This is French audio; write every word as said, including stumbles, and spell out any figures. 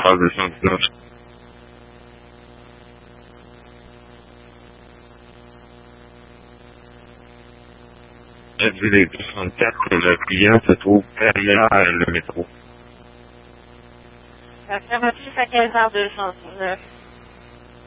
trois deux cent dix-neuf. F V deux cent quatre, le client se trouve derrière le métro. La fermeture à quinze heures deux cent dix-neuf.